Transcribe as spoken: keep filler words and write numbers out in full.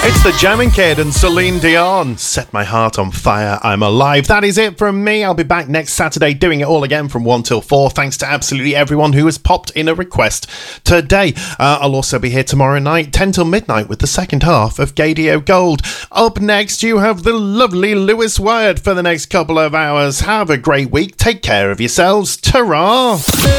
It's the Jamming Kid and Celine Dion. Set my heart on fire, I'm alive. That is it from me. I'll be back next Saturday doing it all again from one till four. Thanks to absolutely everyone who has popped in a request today. Uh, I'll also be here tomorrow night, ten till midnight, with the second half of Gadio Gold. Up next, you have the lovely Lewis Wyatt for the next couple of hours. Have a great week. Take care of yourselves. Ta-ra!